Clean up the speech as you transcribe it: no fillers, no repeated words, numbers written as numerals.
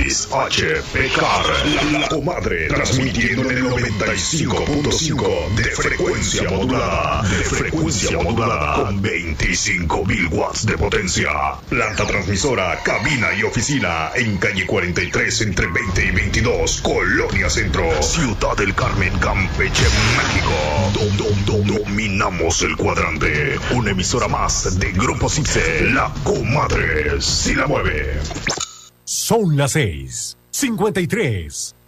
XHPK, la comadre, transmitiendo en el 95.5 de frecuencia modulada, con 25.000 watts de potencia. Planta transmisora, cabina y oficina en calle 43 entre 20 y 22, Colonia Centro, Ciudad del Carmen, Campeche, México. Dominamos el cuadrante. Una emisora más de Grupo Cipse, la comadre si la mueve. Son las 6:53.